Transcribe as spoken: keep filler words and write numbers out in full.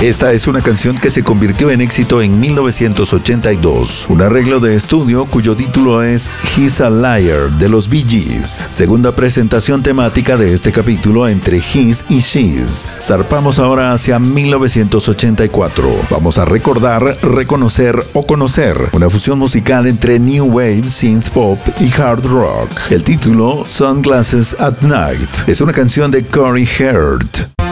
Esta es una canción que se convirtió en éxito en mil novecientos ochenta y dos. Un arreglo de estudio cuyo título es He's a Liar de los Bee Gees. Segunda presentación temática de este capítulo entre He's y She's. Zarpamos ahora hacia mil novecientos ochenta y cuatro. Vamos a recordar, reconocer o conocer una fusión musical entre New Wave, Synth Pop y Hard Rock. El título, Sunglasses at Night, es una canción de Corey Hart.